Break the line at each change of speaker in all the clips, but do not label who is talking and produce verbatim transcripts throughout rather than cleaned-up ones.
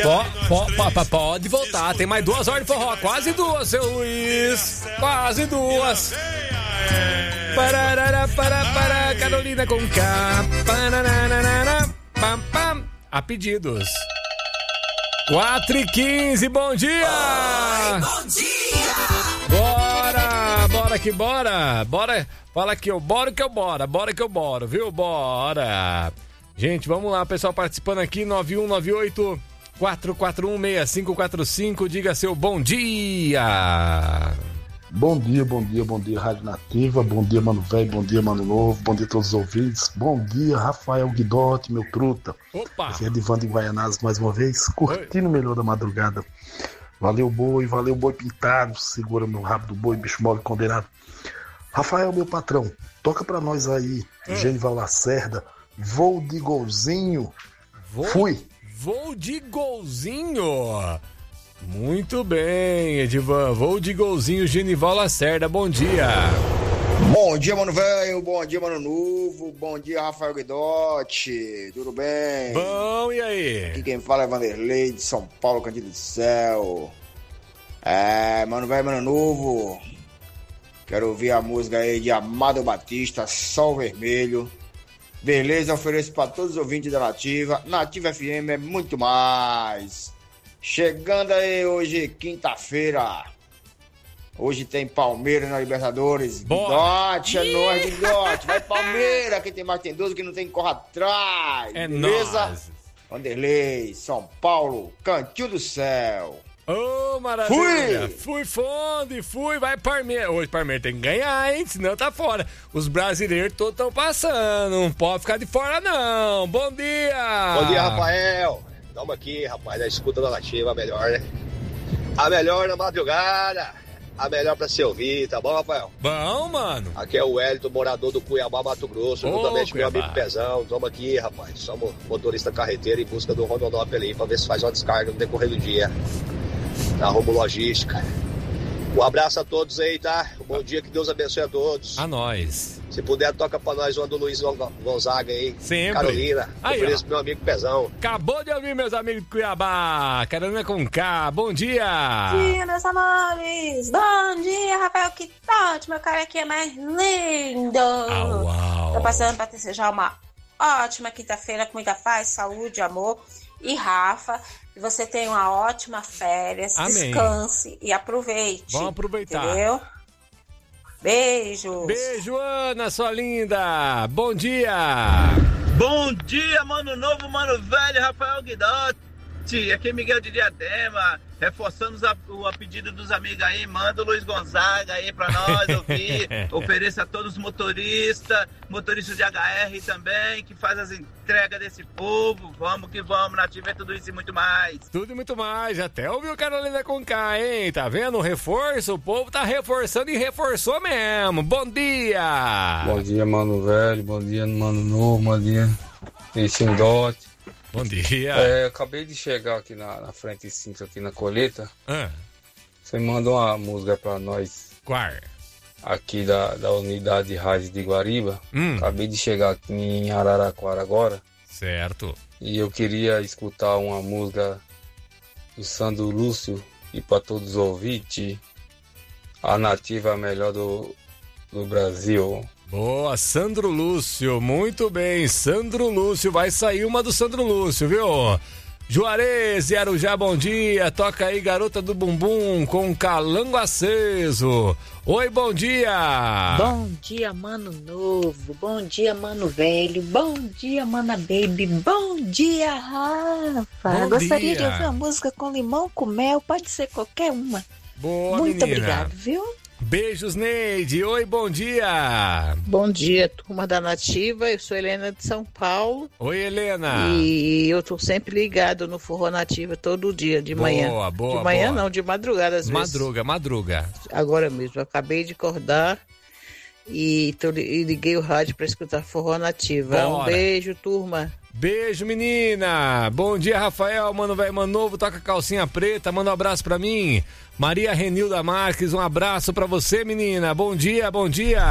Po, po, po, pode voltar, tem mais duas horas de forró, quase duas, seu Luiz, quase duas. Pararara, para, para, Carolina com K, pararara, pam, pam, a pedidos. quatro e quinze, bom dia!
Oi, bom dia!
Bora, bora que bora, bora, fala aqui, eu bora que eu bora, bora que eu bora, viu? Bora! Gente, vamos lá, pessoal participando aqui, nove um nove oito quatro quatro um seis cinco quatro cinco, diga seu bom dia!
Bom dia, bom dia, bom dia, Rádio Nativa, bom dia, Mano Velho, bom dia, Mano Novo, bom dia a todos os ouvintes, bom dia, Rafael Guidotti, meu truta.
Opa!
Aqui é Edivando em Guaianazes mais uma vez, curtindo o melhor da madrugada. Valeu, boi, valeu, boi pintado, segura meu rabo do boi, bicho mole condenado. Rafael, meu patrão, toca pra nós aí, hum. Genival Lacerda, voo de golzinho.
Vou,
Fui.
Voo de golzinho. Muito bem, Edivan. Voo de golzinho, Genival Lacerda. Bom dia.
Bom dia, Mano Velho. Bom dia, Mano Novo. Bom dia, Rafael Guidotti. Tudo bem?
Bom, e aí?
Aqui quem fala é Vanderlei de São Paulo, Candido do Céu. É, Mano Velho, Mano Novo. Quero ouvir a música aí de Amado Batista, Sol Vermelho. Beleza, ofereço para todos os ouvintes da Nativa. Nativa F M é muito mais. Chegando aí hoje, quinta-feira. Hoje tem Palmeiras na Libertadores. Guidotti, é nóis, Guidotti. Vai Palmeiras, quem tem mais tem doze, quem não tem corre atrás.
É
beleza?
Nós.
Vanderlei, São Paulo, Cantinho do Céu.
Ô, oh, maravilha.
Fui!
Fui fundo, fui, vai Palmeiras. Hoje Palmeiras tem que ganhar, hein? Senão tá fora. Os brasileiros todos estão passando. Não pode ficar de fora, não. Bom dia!
Bom dia, Rafael. Tamo aqui, rapaz, da escuta da Nativa, a melhor, né? A melhor na madrugada, a melhor pra se ouvir, tá bom, Rafael?
Bom, mano.
Aqui é o Wellington, morador do Cuiabá, Mato Grosso,
Ô,
juntamente com meu
Cuiabá.
amigo Pezão. Tamo aqui, rapaz, somos motorista carreteiro em busca do Rondonópolis aí, pra ver se faz uma descarga no decorrer do dia, na Rumo Logística. Um abraço a todos aí, tá? Um bom dia, que Deus abençoe a todos.
A nós.
Se puder, toca pra nós uma do Luiz Gonzaga aí.
Sempre.
Carolina,
Aí,
ofereço pro meu amigo Pezão.
Acabou de ouvir, meus amigos de Cuiabá. Carolina com K, bom dia.
Bom dia, meus amores. Bom dia, Rafael Guidotti, meu cara aqui é mais lindo.
Au, au.
Tô passando pra desejar uma ótima quinta-feira com muita paz, saúde, amor. E Rafa, que você tenha uma ótima férias,
Amém.
Descanse e aproveite.
Vamos aproveitar.
Entendeu? Beijos.
Beijo, Ana, sua linda. Bom dia.
Bom dia, Mano Novo, Mano Velho, Rafael Guidotti. Aqui é Miguel de Diadema, reforçando a, o a pedido dos amigos aí. Manda o Luiz Gonzaga aí pra nós ouvir. Ofereça a todos os motoristas, motoristas de H R também, que faz as entregas desse povo. Vamos que vamos, Nativa é tudo isso e muito mais.
Tudo e muito mais. Até ouviu Carolina com K, hein? Tá vendo? O reforço, o povo tá reforçando e reforçou mesmo. Bom dia.
Bom dia, Mano Velho. Bom dia, Mano Novo. Bom dia, Guidotti.
Bom dia.
É, eu acabei de chegar aqui na, na frente cinco aqui na colheita.
Ah.
Você mandou uma música pra nós.
Qual?
Aqui da, da unidade de rádio de Guariba.
Hum.
Acabei de chegar aqui em Araraquara agora.
Certo.
E eu queria escutar uma música do Sandro Lúcio e pra todos os ouvintes. A Nativa é a melhor do, do Brasil.
Boa, Sandro Lúcio, muito bem, Sandro Lúcio, vai sair uma do Sandro Lúcio, viu? Juarez e Arujá, bom dia, toca aí Garota do Bumbum com Calango Aceso. Oi, bom dia.
Bom dia, Mano Novo, bom dia, Mano Velho, bom dia, Mana Baby, bom dia, Rafa.
Bom
Gostaria
dia.
de ouvir uma música com limão, com mel, pode ser qualquer uma.
Boa,
Muito
menina.
obrigado, viu?
Beijos, Neide. Oi, bom dia.
Bom dia, turma da Nativa. Eu sou Helena de São Paulo.
Oi, Helena.
E eu tô sempre ligado no Forró Nativa todo dia, de
boa,
manhã.
Boa, boa.
De manhã
boa.
não, de madrugada às vezes.
Madruga, madruga.
Agora mesmo, eu acabei de acordar e, tô, e liguei o rádio para escutar Forró Nativa.
Bora.
Um beijo, turma.
Beijo, menina. Bom dia, Rafael. Mano velho, mano novo, toca calcinha preta. Manda um abraço pra mim. Maria Renilda Marques, um abraço pra você, menina. Bom dia, bom dia.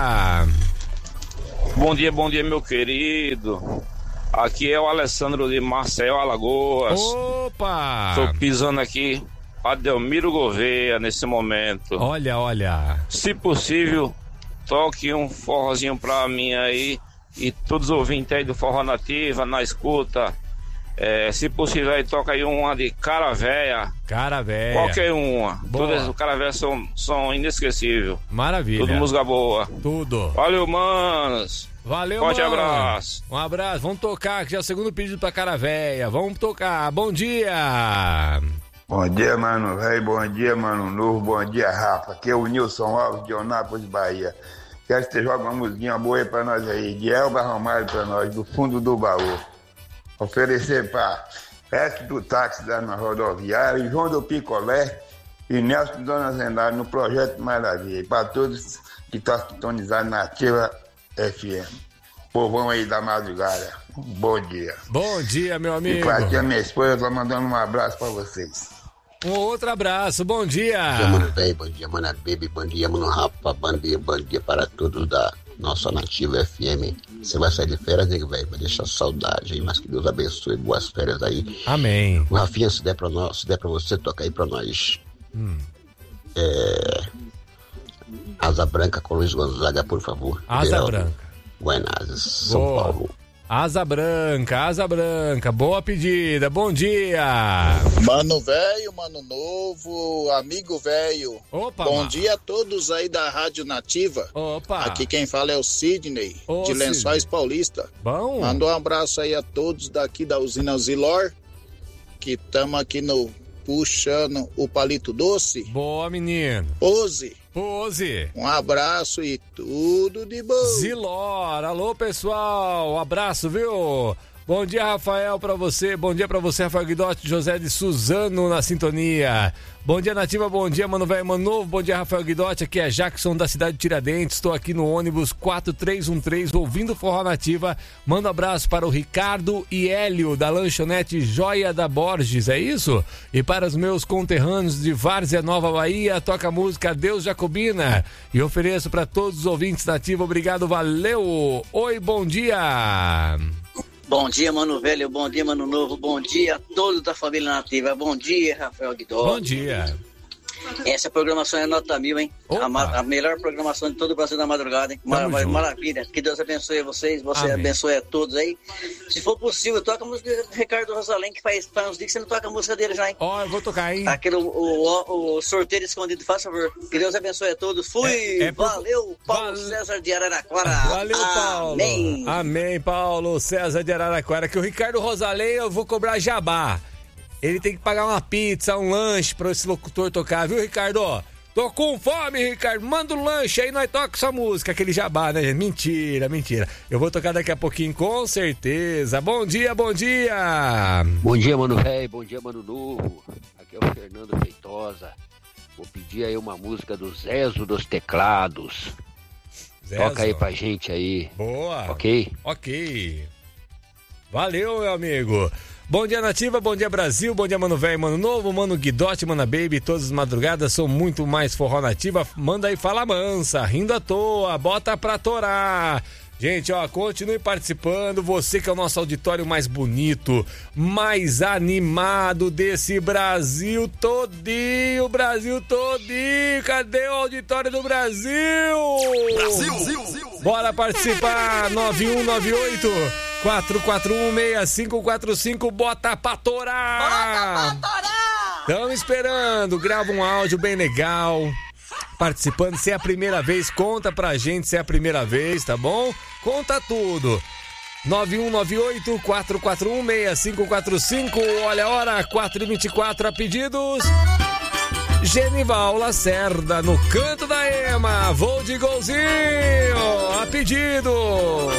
Bom dia, bom dia, meu querido. Aqui é o Alessandro de Marcel, Alagoas.
Opa, Opa!
Tô pisando aqui Adelmiro Gouveia nesse momento.
Olha, olha.
Se possível, toque um forrozinho pra mim aí e todos os ouvintes aí do Forró Nativa, na escuta. É, se possível aí, toca aí uma de Cara Véia.
Cara Véia.
Qualquer uma.
Boa.
Todas as Cara Véia são, são inesquecíveis.
Maravilha.
Tudo música boa.
Tudo.
Valeu, manos.
Valeu,
Forte
mano.
abraço.
Um abraço. Vamos tocar, que já é o segundo pedido pra Cara Véia. Vamos tocar. Bom dia.
Bom dia, mano velho. Bom dia, mano novo. Bom dia, Rafa. Aqui é o Nilson Alves de Onápolis, Bahia. Quero que você jogue uma musiquinha boa aí pra nós aí. De Elba Romário pra nós, do fundo do baú. Oferecer para Mestre do Táxi da Rodoviária, João do Picolé e Nelson Dona Zendada no Projeto Maravilha. Para todos que estão sintonizados na Ativa F M. Povão aí da madrugada. Bom dia.
Bom dia, meu amigo.
E para aqui a minha esposa, tô mandando um abraço para vocês.
Um outro abraço, bom dia.
Bom dia, mano velho, bom dia, mano baby, bom dia, mano Rafa, bom dia, bom dia para todos da nossa Nativa F M. Você vai sair de férias, nego velho, vai deixar saudade aí, mas que Deus abençoe, boas férias aí.
Amém.
O Rafinha, se der pra nós, se der pra você, toca aí pra nós.
Hum.
É... Asa Branca com Luiz Gonzaga, por favor.
Asa
Geraldo
Branca.
Guanazes, São
Boa.
Paulo.
Asa Branca, Asa Branca, boa pedida, bom dia.
Mano velho, mano novo, amigo velho.
Opa,
bom
mano.
dia a todos aí da Rádio Nativa.
Opa.
Aqui quem fala é o Sidney,
Ô,
de Lençóis
Sidney.
Paulista.
Bom.
Manda um abraço aí a todos daqui da usina Zilor, que estamos aqui no puxando o palito doce.
Boa, menino.
Pose.
Pose.
Um abraço e tudo de bom.
Zilor, alô pessoal, abraço, viu? Bom dia, Rafael, pra você. Bom dia pra você, Rafael Guidotti, José de Suzano na sintonia. Bom dia, Nativa, bom dia, mano velho, mano novo. Bom dia, Rafael Guidotti, aqui é Jackson da cidade de Tiradentes. Estou aqui no ônibus quatro três um três, ouvindo Forró Nativa. Manda um abraço para o Ricardo e Hélio, da lanchonete Joia da Borges, é isso? E para os meus conterrâneos de Várzea Nova Bahia, toca a música Deus Jacobina. E ofereço para todos os ouvintes Nativa, obrigado, valeu. Oi, bom dia.
Bom dia, mano velho, bom dia, mano novo, bom dia a todos da família Nativa, bom dia, Rafael Guidotti.
Bom dia.
Essa programação é nota mil, hein? A, ma- a melhor programação de todo o Brasil da madrugada, hein? Mar- mar- maravilha. Que Deus abençoe vocês, você
Amém.
abençoe a todos aí. Se for possível, toca a música do Ricardo Rosalém, que faz, faz uns dias que você não toca a música dele já, hein?
Ó, oh, eu vou tocar, hein?
Aquele, o, o, o sorteio escondido, faz favor. Que Deus abençoe a todos. Fui!
É, é por...
Valeu, Paulo Val... César de Araraquara.
Valeu, Paulo.
Amém.
Amém, Paulo César de Araraquara. Que o Ricardo Rosalém eu vou cobrar jabá. Ele tem que pagar uma pizza, um lanche pra esse locutor tocar, viu, Ricardo? Tô com fome, Ricardo. Manda um lanche aí, nós toca essa música, aquele jabá, né, gente? Mentira, mentira. Eu vou tocar daqui a pouquinho, com certeza. Bom dia, bom dia.
Bom dia, mano velho, bom dia, mano novo. Aqui é o Fernando Feitosa. Vou pedir aí uma música do Zezo dos Teclados.
Zezo.
Toca aí pra gente aí.
Boa.
Ok?
Ok. Valeu, meu amigo. Bom dia, Nativa, bom dia, Brasil, bom dia, mano velho, mano novo, mano Guidotti, mana baby, todas as madrugadas são muito mais Forró Nativa. Manda aí, fala mansa, rindo à toa, bota pra torar. Gente, ó, continue participando, você que é o nosso auditório mais bonito, mais animado desse Brasil todinho, Brasil todinho, cadê o auditório do Brasil? Brasil! Bora participar, nove um nove oito, quatro quatro um, seis cinco quatro cinco, bota pra torar! Bota pra torar! Estamos esperando, grava um áudio bem legal. Participando, se é a primeira vez, conta pra gente se é a primeira vez, tá bom? Conta tudo. nove um nove oito, quatro quatro um, seis cinco quatro cinco, olha a hora, quatro e vinte e quatro, a pedidos. Genival Lacerda no canto da Ema, voo de golzinho, a pedido.